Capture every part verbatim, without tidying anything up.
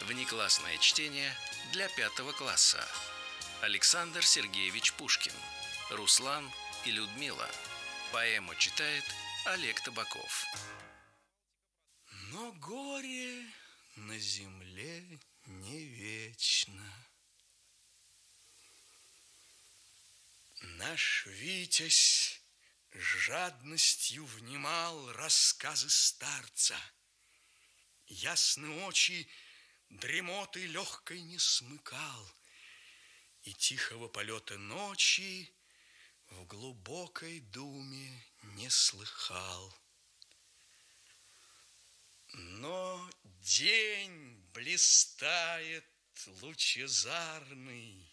Внеклассное чтение для пятого класса. Александр Сергеевич Пушкин. Руслан и Людмила. Поэму читает Олег Табаков. Но горе на земле не вечно. Наш Витязь с жадностью внимал рассказы старца. Ясны очи дремоты легкой не смыкал, и тихого полета ночи в глубокой думе не слыхал. Но день блистает лучезарный.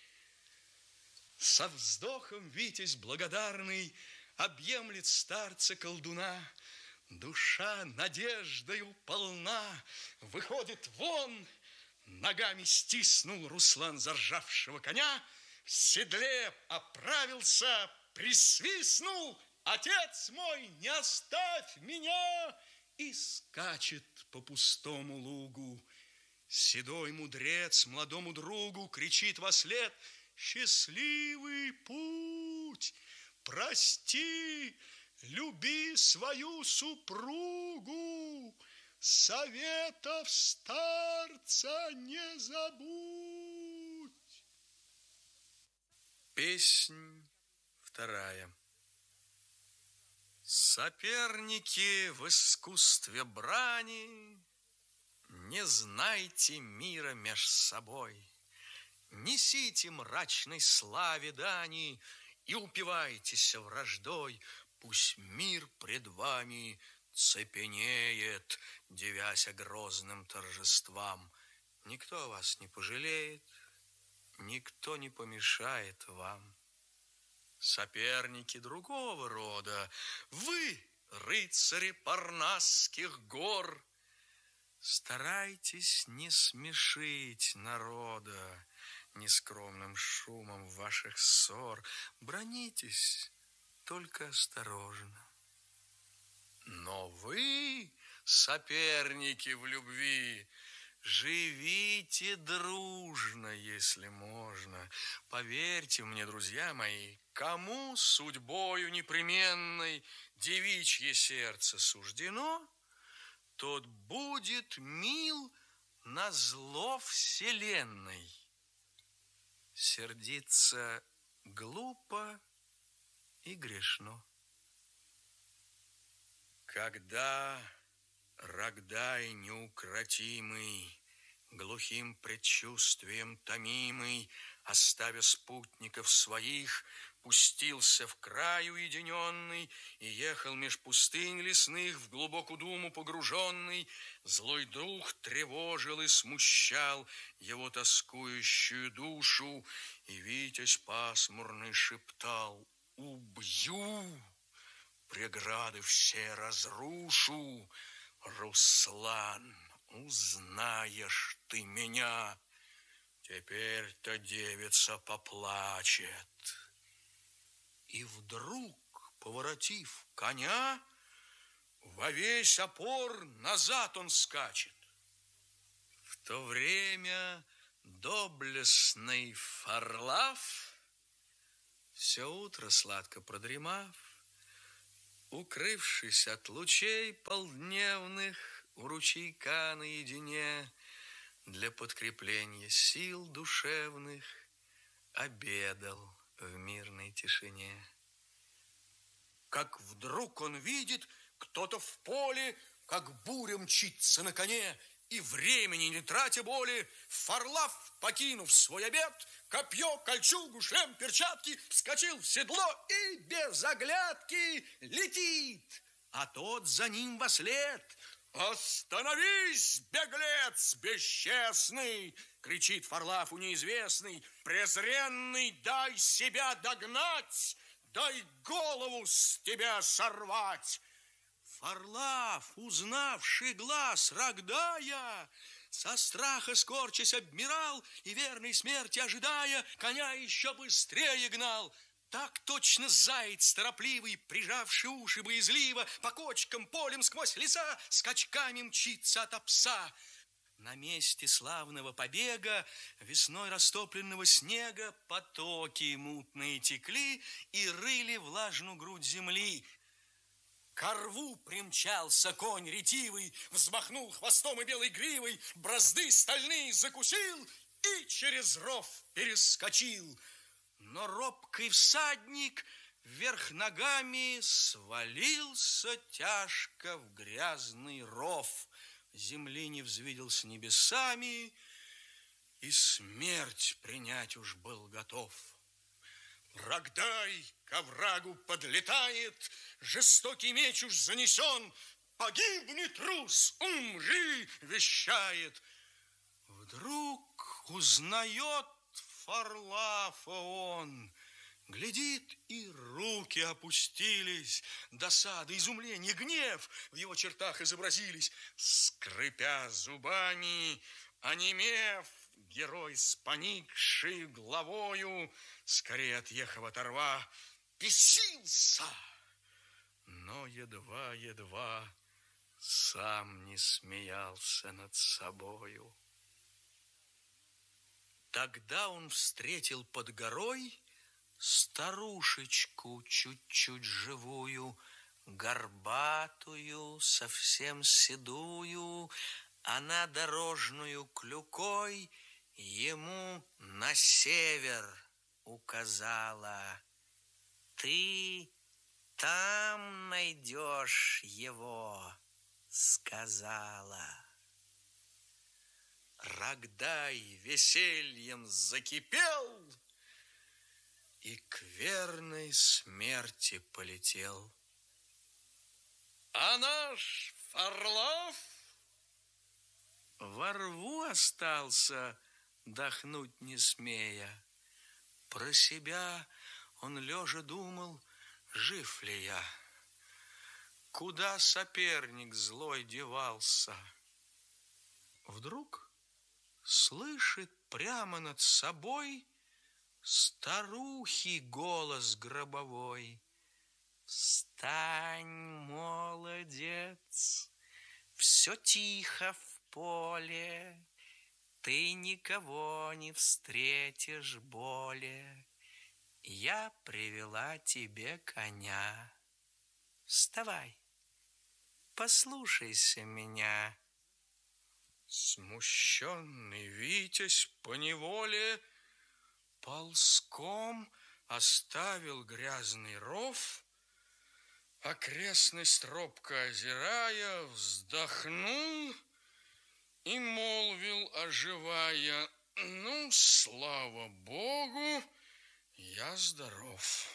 Со вздохом Витязь благодарный объемлет старца колдуна. Душа надеждою полна, выходит вон. Ногами стиснул Руслан заржавшего коня, в седле оправился, присвистнул: «Отец мой, не оставь меня!» И скачет по пустому лугу. Седой мудрец молодому другу кричит вослед: «Счастливый путь! Прости, люби свою супругу, советов старца не забудь!» Песнь вторая. Соперники в искусстве брани, не знайте мира меж собой. Несите мрачной славе дани и упивайтесь враждой. Пусть мир пред вами цепенеет, дивяся грозным торжествам. Никто вас не пожалеет, никто не помешает вам. Соперники другого рода, вы, рыцари парнасских гор, старайтесь не смешить народа нескромным шумом ваших ссор. Бранитесь только осторожно. Но вы, соперники в любви, живите дружно, если можно. Поверьте мне, друзья мои, кому судьбою непременной девичье сердце суждено, тот будет мил назло вселенной. Сердиться глупо и грешно. Когда Рогдай неукротимый, глухим предчувствием томимый, оставя спутников своих, пустился в край уединенный и ехал меж пустынь лесных, в глубокую думу погруженный, злой дух тревожил и смущал его тоскующую душу, и Витязь пасмурный шептал: «Убью, преграды все разрушу. Руслан, узнаешь ты меня, теперь-то девица поплачет». И вдруг, поворотив коня, во весь опор назад он скачет. В то время доблестный Фарлав, все утро сладко продремав, укрывшись от лучей полдневных у ручейка наедине, для подкрепления сил душевных обедал в мирной тишине. Как вдруг он видит, кто-то в поле, как буря мчится на коне, и времени не тратя боли, Фарлав, покинув свой обед, копье, кольчугу, шлем, перчатки, вскочил в седло и без оглядки летит, а тот за ним вослед. «Остановись, беглец бесчестный!» — кричит Фарлав у неизвестный. «Презренный, дай себя догнать, дай голову с тебя сорвать!» Фарлав, узнавший глаз Рогдая, со страха скорчась обмирал и, верной смерти ожидая, коня еще быстрее гнал. Так точно заяц торопливый, прижавший уши боязливо, по кочкам, полем сквозь леса, скачками мчится ото пса. На месте славного побега, весной растопленного снега, потоки мутные текли и рыли влажную грудь земли. Ко рву примчался конь ретивый, взмахнул хвостом и белой гривой, бразды стальные закусил и через ров перескочил. Но робкий всадник вверх ногами свалился тяжко в грязный ров. Земли не взвидел с небесами, и смерть принять уж был готов. Рогдай к оврагу подлетает, жестокий меч уж занесен. Погибни, трус, умри, вещает. Вдруг узнает Фарлафа он, глядит, и руки опустились. Досада, изумление, гнев в его чертах изобразились. Скрипя зубами, онемев, герой с поникшей головою, скорее отъехав от рва, бесился, но едва-едва сам не смеялся над собою. Тогда он встретил под горой старушечку чуть-чуть живую, горбатую, совсем седую. Она дорожную клюкой ему на север указала. Ты там найдешь его, сказала. Рогдай весельем закипел и к верной смерти полетел. А наш Фарлаф во рву остался, дохнуть не смея. Про себя он лежа думал, жив ли я, куда соперник злой девался. Вдруг слышит прямо над собой старухи голос гробовой. Встань, молодец, все тихо в поле, ты никого не встретишь более. Я привела тебе коня. Вставай, послушайся меня. Смущенный Витязь поневоле ползком оставил грязный ров, окрестность робко озирая, вздохнул и молвил, оживая: ну, слава Богу, я здоров.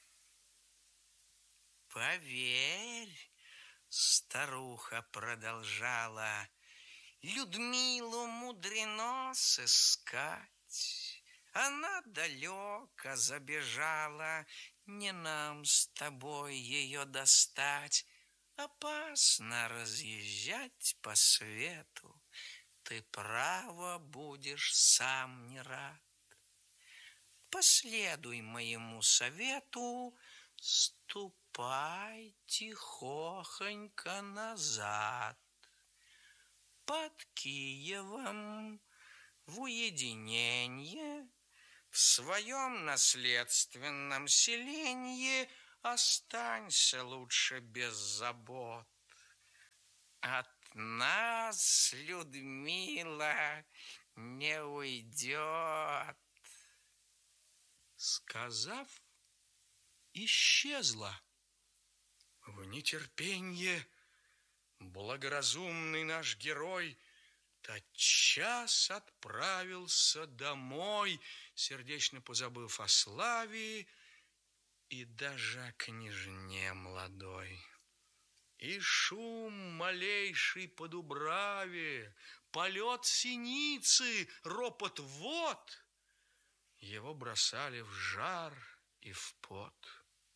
Поверь, старуха продолжала, Людмилу мудрено сыскать. Она далеко забежала, не нам с тобой ее достать. Опасно разъезжать по свету, ты право будешь сам не рад. Последуй моему совету, ступай тихохонько назад. Под Киевом в уединенье, в своем наследственном селенье останься лучше без забот. От нас Людмила не уйдет. Сказав, исчезла. В нетерпенье благоразумный наш герой тотчас отправился домой, сердечно позабыв о славе и даже о княжне молодой. И шум малейший по дубраве, полет синицы, ропот вод его бросали в жар и в пот.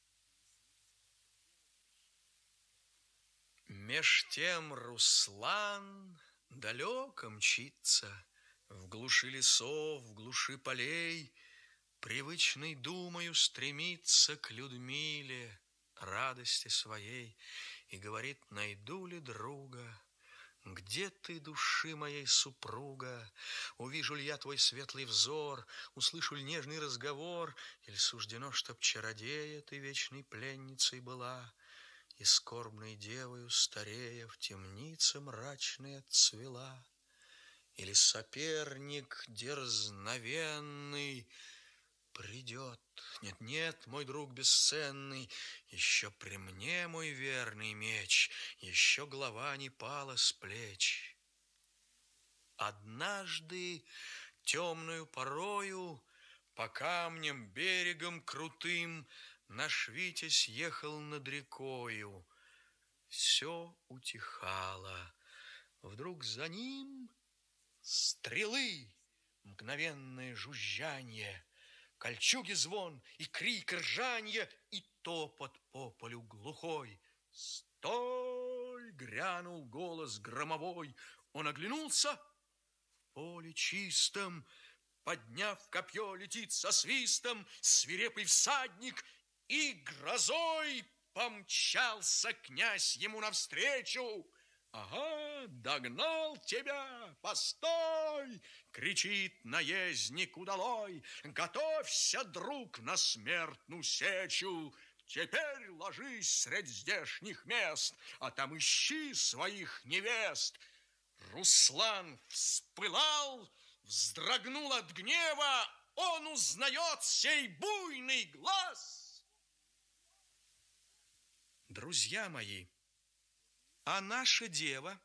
Меж тем Руслан далеко мчится, в глуши лесов, в глуши полей, привычной думою стремится к Людмиле, радости своей, и говорит: найду ли друга, Где ты, души моей супруга? Увижу ли я твой светлый взор, услышу ли нежный разговор, или суждено, чтоб чародея ты вечной пленницей была, и скорбной девою старея в темнице мрачной отцвела? Или соперник дерзновенный придет? Нет, нет, мой друг бесценный, еще при мне мой верный меч, еще голова не пала с плеч. Однажды темную порою по камням берегом крутым наш Витязь ехал над рекою. Все утихало. Вдруг за ним стрелы, мгновенное жужжанье, кольчуги звон и крик ржанье, и топот по полю глухой. «Стой!» — грянул голос громовой. Он оглянулся. В поле чистом, подняв копье, летит со свистом свирепый всадник, и грозой помчался князь ему навстречу. «Ага, догнал тебя! Постой!» — кричит наездник удалой. «Готовься, друг, на смертную сечу! Теперь ложись средь здешних мест, а там ищи своих невест!» Руслан вспылал, вздрогнул от гнева. Он узнает сей буйный глаз. Друзья мои, а наша дева,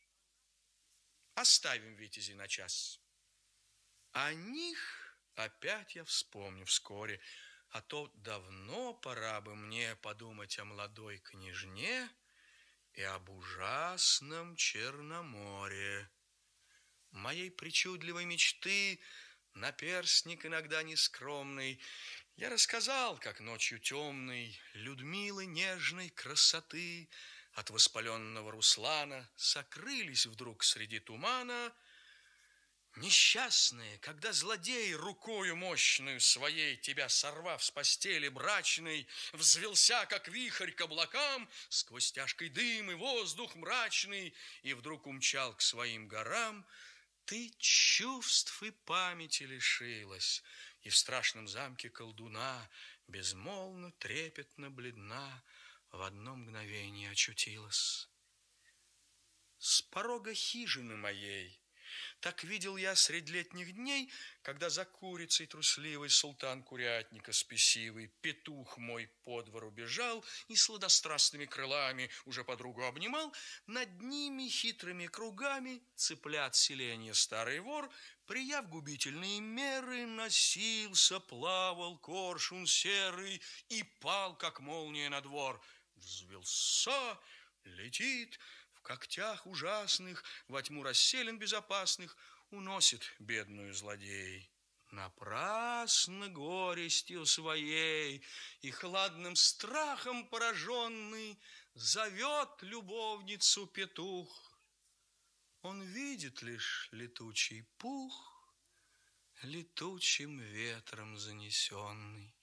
оставим витязей на час, о них опять я вспомню вскоре, а то давно пора бы мне подумать о молодой княжне и об ужасном Черноморье. Моей причудливой мечты наперстник иногда нескромный я рассказал, как ночью темной Людмилы нежной красоты от воспаленного Руслана сокрылись вдруг среди тумана. Несчастные, когда злодей рукою мощную своей, тебя сорвав с постели брачной, взвелся, как вихрь к облакам, сквозь тяжкий дым и воздух мрачный, и вдруг умчал к своим горам, ты чувств и памяти лишилась, и в страшном замке колдуна безмолвно, трепетно, бледна в одно мгновение очутилась. С порога хижины моей так видел я средь летних дней, когда за курицей трусливой султан курятника спесивый, петух мой по двору бежал и сладострастными крылами уже подругу обнимал. Над ними хитрыми кругами цыплят селенья старый вор, прияв губительные меры, носился, плавал коршун серый и пал, как молния на двор. Взвелся, летит, в когтях ужасных, во тьму расселен безопасных, уносит бедную злодей. Напрасно горестью своей и хладным страхом пораженный зовет любовницу петух. Он видит лишь летучий пух, летучим ветром занесенный.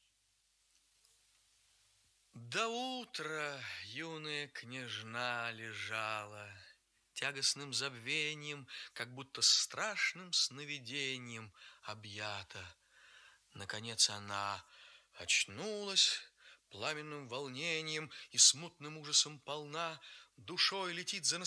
До утра юная княжна лежала, тягостным забвением, как будто страшным сновидением объята. Наконец она очнулась, пламенным волнением и смутным ужасом полна, душой летит за